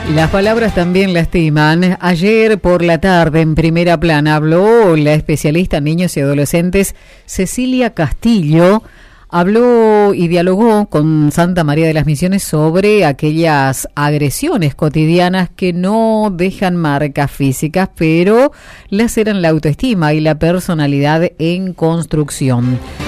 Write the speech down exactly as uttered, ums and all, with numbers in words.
Las palabras también lastiman. Ayer por la tarde, en Primera Plana, habló la especialista en niños y adolescentes Cecilia Castillo. Habló y dialogó con Santa María de las Misiones sobre aquellas agresiones cotidianas que no dejan marcas físicas, pero laceran la autoestima y la personalidad en construcción.